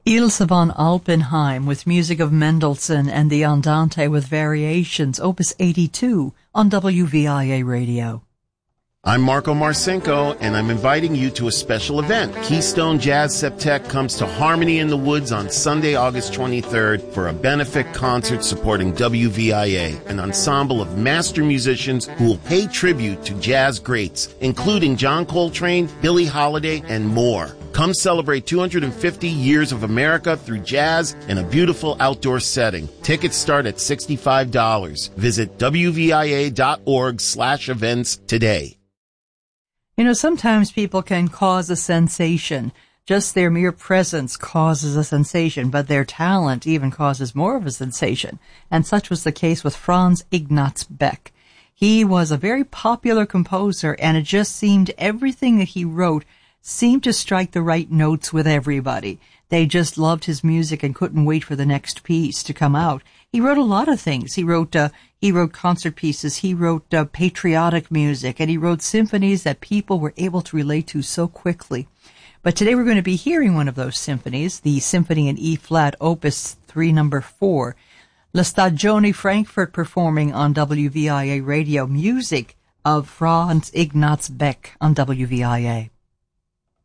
Ilse von Alpenheim with music of Mendelssohn and the Andante with Variations, Opus 82 on WVIA Radio. I'm Marco Marcinko, and I'm inviting you to a special event. Keystone Jazz Septet comes to Harmony in the Woods on Sunday, August 23rd for a benefit concert supporting WVIA, an ensemble of master musicians who will pay tribute to jazz greats, including John Coltrane, Billie Holiday, and more. Come celebrate 250 years of America through jazz in a beautiful outdoor setting. Tickets start at $65. Visit WVIA.org/events today. You know, sometimes people can cause a sensation. Just their mere presence causes a sensation, but their talent even causes more of a sensation. And such was the case with Franz Ignaz Beck. He was a very popular composer, and it just seemed everything that he wrote seemed to strike the right notes with everybody. They just loved his music and couldn't wait for the next piece to come out. He wrote a lot of things. He wrote concert pieces. He wrote patriotic music, and he wrote symphonies that people were able to relate to so quickly. But today we're going to be hearing one of those symphonies, the Symphony in E-flat, Opus 3, number 4. La Stagione Frankfurt performing on WVIA Radio, music of Franz Ignaz Beck on WVIA.